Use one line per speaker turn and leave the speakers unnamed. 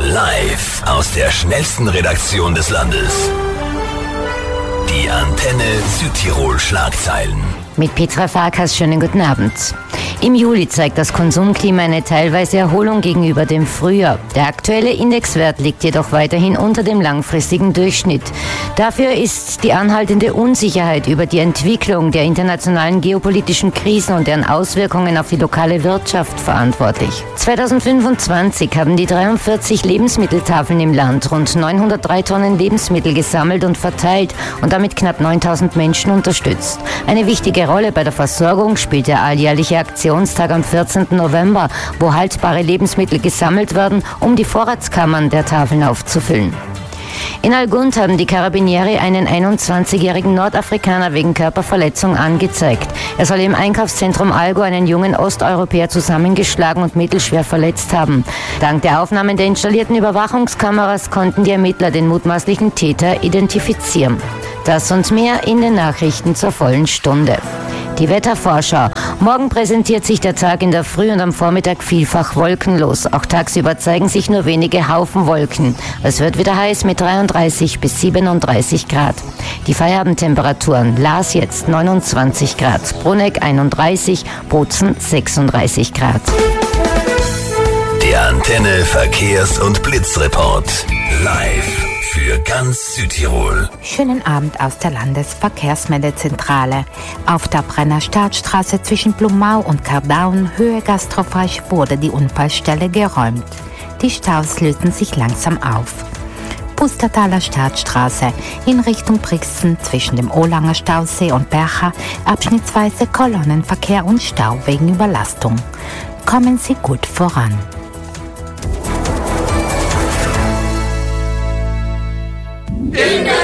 Live aus der schnellsten Redaktion des Landes. Die Antenne Südtirol Schlagzeilen.
Mit Petra Farkas, schönen guten Abend. Im Juli zeigt das Konsumklima eine teilweise Erholung gegenüber dem Frühjahr. Der aktuelle Indexwert liegt jedoch weiterhin unter dem langfristigen Durchschnitt. Dafür ist die anhaltende Unsicherheit über die Entwicklung der internationalen geopolitischen Krisen und deren Auswirkungen auf die lokale Wirtschaft verantwortlich. 2025 haben die 43 Lebensmitteltafeln im Land rund 903 Tonnen Lebensmittel gesammelt und verteilt und damit knapp 9000 Menschen unterstützt. Eine wichtige Rolle bei der Versorgung spielt der alljährliche Aktionstag am 14. November, wo haltbare Lebensmittel gesammelt werden, um die Vorratskammern der Tafeln aufzufüllen. In Algund haben die Karabinieri einen 21-jährigen Nordafrikaner wegen Körperverletzung angezeigt. Er soll im Einkaufszentrum Algo einen jungen Osteuropäer zusammengeschlagen und mittelschwer verletzt haben. Dank der Aufnahmen der installierten Überwachungskameras konnten die Ermittler den mutmaßlichen Täter identifizieren. Das und mehr in den Nachrichten zur vollen Stunde. Die Wettervorschau. Morgen präsentiert sich der Tag in der Früh und am Vormittag vielfach wolkenlos. Auch tagsüber zeigen sich nur wenige Haufenwolken. Es wird wieder heiß mit 33 bis 37 Grad. Die Feierabendtemperaturen: Lars jetzt 29 Grad, Bruneck 31, Bozen 36 Grad.
Der Antenne Verkehrs- und Blitzreport. Live für ganz Südtirol.
Schönen Abend aus der Landesverkehrsmeldezentrale. Auf der Brenner Startstraße zwischen Blumau und Kardaun, Höhe Gastrofreich, wurde die Unfallstelle geräumt. Die Staus lösen sich langsam auf. Pustertaler Startstraße in Richtung Brixen zwischen dem Olanger Stausee und Bercha, abschnittsweise Kolonnenverkehr und Stau wegen Überlastung. Kommen Sie gut voran.
In der